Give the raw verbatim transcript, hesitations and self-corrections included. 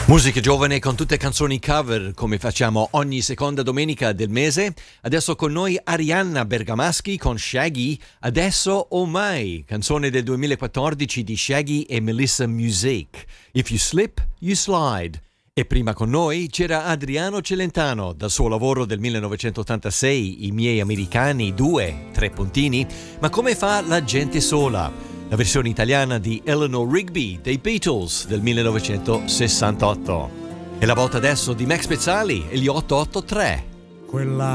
Musica giovane con tutte canzoni cover, come facciamo ogni seconda domenica del mese. Adesso con noi Arianna Bergamaschi con Shaggy, Adesso o Mai, canzone del duemilaquattordici di Shaggy e Melissa Music. If you slip, you slide. E prima con noi c'era Adriano Celentano, dal suo lavoro del millenovecentottantasei, I miei americani due, tre puntini, ma come fa la gente sola? La versione italiana di Eleanor Rigby dei Beatles del millenovecentosessantotto. E la volta adesso di Max Pezzali e gli otto otto tre. Quella